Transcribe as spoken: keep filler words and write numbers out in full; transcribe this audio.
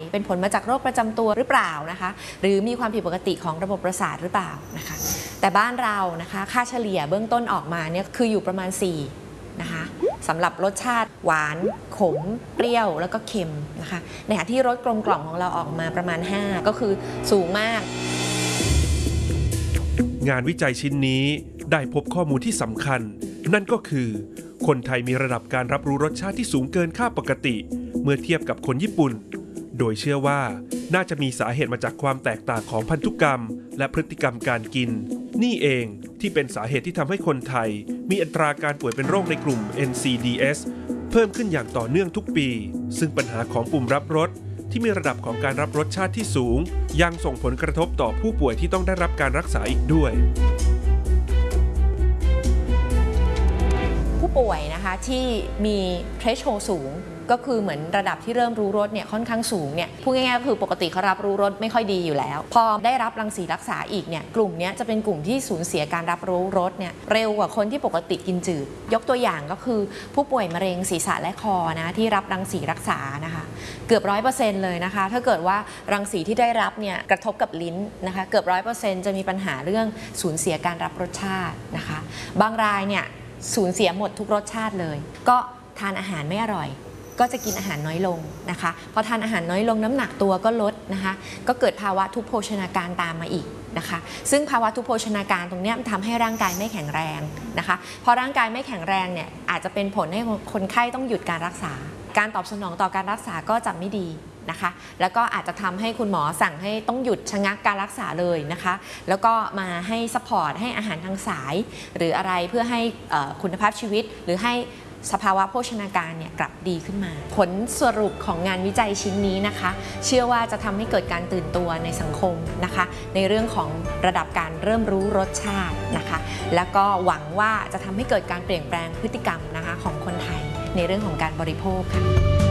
เป็นผลมาจากโรคประจำตัวหรือเปล่านะคะหรือมีความผิดปกติของระบบประสาทหรือเปล่านะคะแต่บ้านเรานะคะค่าเฉลี่ยเบื้องต้นออกมาเนี่ยคืออยู่ประมาณสี่นะคะสำหรับรสชาติหวานขมเปรี้ยวแล้วก็เค็มนะคะในขณะที่รสกลมกล่อมของเราออกมาประมาณห้าก็คือสูงมากงานวิจัยชิ้นนี้ได้พบข้อมูลที่สำคัญนั่นก็คือคนไทยมีระดับการรับรู้รสชาติที่สูงเกินค่าปกติเมื่อเทียบกับคนญี่ปุ่นโดยเชื่อว่าน่าจะมีสาเหตุมาจากความแตกต่างของพันธุกรรมและพฤติกรรมการกินนี่เองที่เป็นสาเหตุที่ทำให้คนไทยมีอัตราการป่วยเป็นโรคในกลุ่ม เอ็น ซี ดี เอส เพิ่มขึ้นอย่างต่อเนื่องทุกปีซึ่งปัญหาของปุ่มรับรสที่มีระดับของการรับรสชาติที่สูงยังส่งผลกระทบต่อผู้ป่วยที่ต้องได้รับการรักษาอีกด้วยผู้ป่วยนะคะที่มี threshold สูงก็คือเหมือนระดับที่เริ่มรู้รสเนี่ยค่อนข้างสูงเนี่ยพูดง่ายๆก็คือปกติเขารับรู้รสไม่ค่อยดีอยู่แล้วพอได้รับรังสีรักษาอีกเนี่ยกลุ่มนี้จะเป็นกลุ่มที่สูญเสียการรับรู้รสเนี่ยเร็วกว่าคนที่ปกติกินจืดยกตัวอย่างก็คือผู้ป่วยมะเร็งศีรษะและคอนะที่รับรังสีรักษานะคะเกือบร้อยเปอร์เซ็นต์เลยนะคะถ้าเกิดว่ารังสีที่ได้รับเนี่ยกระทบกับลิ้นนะคะเกือบร้อยเปอร์เซ็นต์จะมีปัญหาเรื่องสูญเสียการรับรสชาตินะคะบางรายเนี่ยสูญเสียหมดทุกรสชาติเลยก็ทานอาหารไม่อร่อยก็จะกินอาหารน้อยลงนะคะพอทานอาหารน้อยลงน้ำหนักตัวก็ลดนะคะก็เกิดภาวะทุพโภชนาการตามมาอีกนะคะซึ่งภาวะทุพโภชนาการตรงนี้มันทำให้ร่างกายไม่แข็งแรงนะคะพอร่างกายไม่แข็งแรงเนี่ยอาจจะเป็นผลให้คนไข้ต้องหยุดการรักษาการตอบสนองต่อการรักษาก็จะไม่ดีนะคะแล้วก็อาจจะทำให้คุณหมอสั่งให้ต้องหยุดชะงักการรักษาเลยนะคะแล้วก็มาให้ซัพพอร์ตให้อาหารทางสายหรืออะไรเพื่อให้คุณภาพชีวิตหรือให้สภาวะโภชนาการเนี่ยกลับดีขึ้นมาผลสรุปของงานวิจัยชิ้นนี้นะคะเชื่อว่าจะทำให้เกิดการตื่นตัวในสังคมนะคะในเรื่องของระดับการเริ่มรู้รสชาตินะคะแล้วก็หวังว่าจะทำให้เกิดการเปลี่ยนแปลงพฤติกรรมนะคะของคนไทยในเรื่องของการบริโภคค่ะ